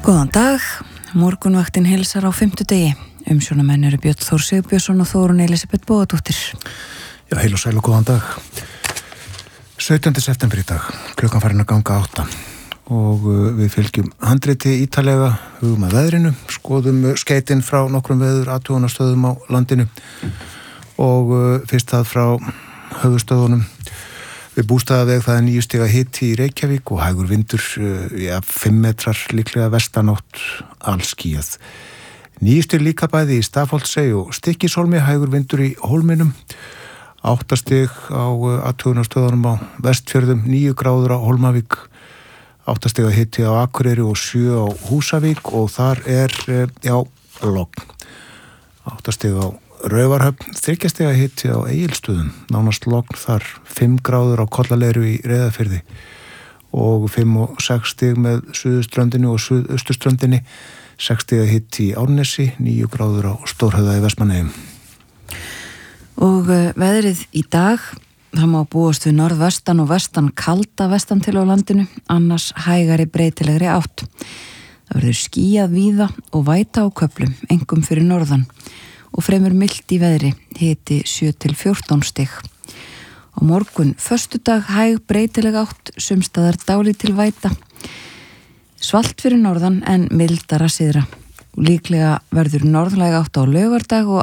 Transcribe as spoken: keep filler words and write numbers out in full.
Góðan dag, morgunvaktin heilsar á fimmtudegi. Umsjónamenn eru Björn Þór Sigurbjörnsson og Þórunn Elísabet Bóadóttir. Já, heil og sæl og góðan dag. sautjánda september í dag, klukkan farin að ganga átta og við fylgjum handriti ítalega, hugum að veðrinu, skoðum skeytin frá nokkrum veður athugunarstöðum á landinu og fyrst það frá höfuðstöðunum. Við Bústaðaveg það er níu stiga hiti í Reykjavík og hægur vindur, ja, fimm metrar líklega vestanátt, allskýjað. Níu stig líka bæði í Stafholtsey og Stykkishólmi, hægur vindur í Hólminum. Átta stig á athugunarstöðunum á Vestfjörðum, níu gráður á Hólmavík, átta stiga hiti á Akureyri og sjö á Húsavík og þar er, já, logn. Átta stig á Raufarhöfn, þriggja stiga hiti á Egilsstöðum, nánast logn þar, fimm gráður á Kollaleiru í Reyðarfirði og fimm og sex stig með suðurströndinni og suðausturströndinni, sex stiga hiti í Árnesi, níu gráður á Stórhöfða í Vestmannaeyjum. Og veðrið í dag, það má búast við norðvestan og vestan kalda vestan til á landinu, annars hægari breytilegri átt. Það verður skýjað víða og væta á köflum, einkum fyrir norðan. Og fremur milt í veðri, hiti sjö til fjórtán stig. Á morgun föstudag hæg breytileg átt, sumstaðar dálítil væta. Svalt fyrir norðan en mildara syðra. Líklega verður norðlæg átt á laugardag og